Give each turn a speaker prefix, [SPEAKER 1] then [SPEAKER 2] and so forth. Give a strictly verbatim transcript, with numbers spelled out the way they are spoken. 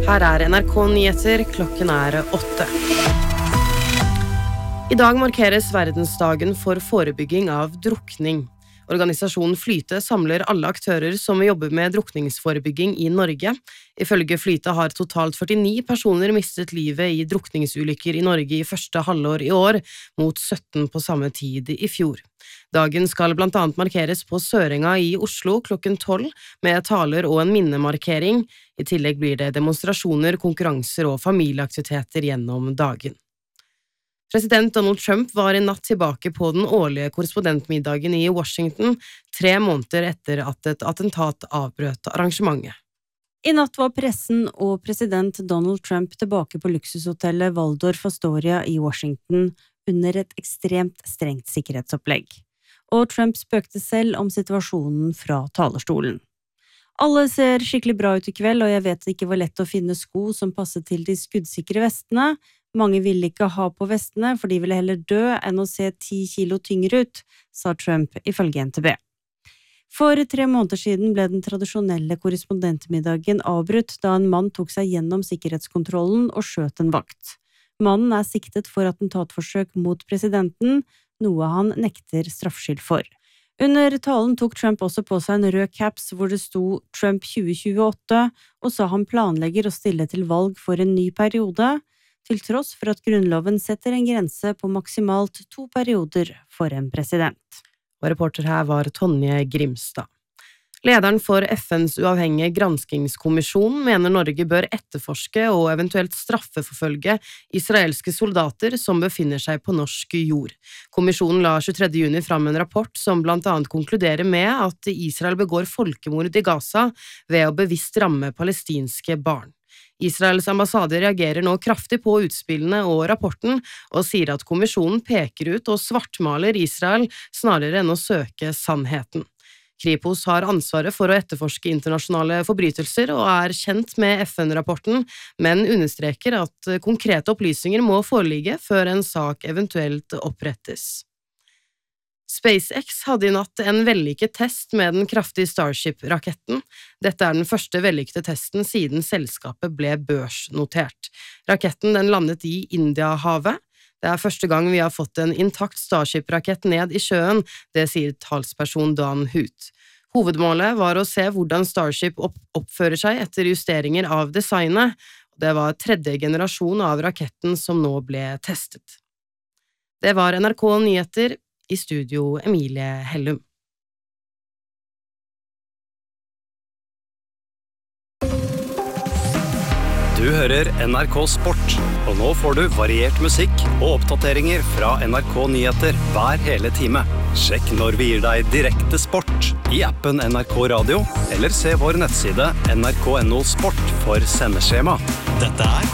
[SPEAKER 1] Her er N R K Nyheter, klokken er åtte. I dag markeres verdensdagen for forebygging av drukning. Organisasjonen Flyte samler alle aktører som jobber med drukningsforebygging i Norge. Ifølge Flyte har totalt førtini personer mistet livet i drukningsulykker i Norge i første halvår i år, mot sytten på samme tid i fjor. Dagen skal blant annet markeres på Sørenga i Oslo klokken tolv, med taler og en minnemarkering. I tillegg blir det demonstrasjoner, konkurranser og familieaktiviteter gjennom dagen. President Donald Trump var i natt tilbake på den årlige korrespondentmiddagen i Washington, tre måneder etter at et attentat avbrøt arrangementet.
[SPEAKER 2] I natt var pressen og president Donald Trump tilbake på luksushotellet Waldorf Astoria i Washington under et ekstremt strengt sikkerhetsopplegg. Og Trump spøkte selv om situasjonen fra talerstolen. Alle ser skikkelig bra ut i kveld, og jeg vet det ikke var lett å finne sko som passet til de skuddsikre vestene. Mange ville ikke ha på vestene, for de ville heller dø enn å se ti kilo tyngre ut, sa Trump ifølge N T B. For tre måneder siden ble den tradisjonelle korrespondentmiddagen avbrutt da en mann tok seg gjennom sikkerhetskontrollen og skjøt en vakt. Mannen er siktet for attentatforsøk mot presidenten, noe han nekter straffskyld for. Under talen tok Trump også på seg en rød caps hvor det sto Trump tjue tjueåtte, og sa han planlegger å stille til valg for en ny periode, til tross for at grunnloven setter en grense på maksimalt to perioder for en president.
[SPEAKER 1] Og reporter her var Tonje Grimstad. Lederen for F N's uavhengige granskingskommisjon mener Norge bør etterforske og eventuelt straffeforfølge israelske soldater som befinner seg på norsk jord. Kommisjonen la tjuetredje juni fram en rapport som blant annet konkluderer med at Israel begår folkemord i Gaza ved å bevisst ramme palestinske barn. Israels ambassade reagerer nå kraftig på utspillene og rapporten, og sier at kommisjonen peker ut og svartmaler Israel snarere enn å søke sannheten. Kripos har ansvaret for å etterforske internasjonale forbrytelser og er kjent med F N-rapporten, men understreker at konkrete opplysninger må foreligge før en sak eventuelt opprettes. SpaceX hadde i natt en vellykket test med den kraftige Starship-raketten. Dette er den første vellykkede testen siden selskapet ble børsnotert. Raketten den landet i Indiahavet. Det er første gang vi har fått en intakt Starship-rakett ned i sjøen, det sier talsperson Dan Hoot. Hovedmålet var å se hvordan Starship opp oppfører seg etter justeringer av designet. Det var tredje generasjon av raketten som nå ble testet. Det var N R K Nyheter. I studio Emilie Hellum.
[SPEAKER 3] Du hører N R K Sport, og nå får du variert musikk og oppdateringer fra N R K Nyheter hver hele time. Sjekk når vi gir deg direkte sport i appen N R K Radio, eller se vår nettside N R K punktum no sport for sendeskjema. Dette er